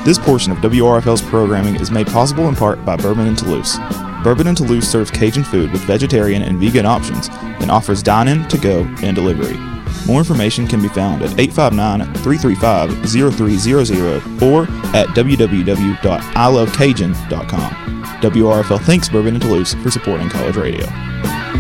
This portion of WRFL's programming is made possible in part by Bourbon and Toulouse. Bourbon and Toulouse serves Cajun food with vegetarian and vegan options and offers dine-in, to-go, and delivery. More information can be found at 859-335-0300 or at www.ilovecajun.com. WRFL thanks Bourbon and Toulouse for supporting college radio.